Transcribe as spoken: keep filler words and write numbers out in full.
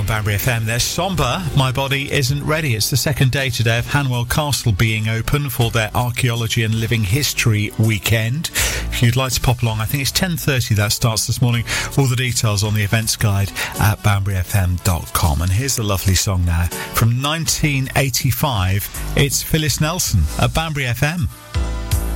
on Banbury F M. There's Sombre, My Body Isn't Ready. It's the second day today of Hanwell Castle being open for their Archaeology and Living History weekend. If you'd like to pop along, I think it's ten thirty that starts this morning. All the details on the events guide at banbury f m dot com. And here's a lovely song now from nineteen eighty-five. It's Phyllis Nelson at Banbury F M.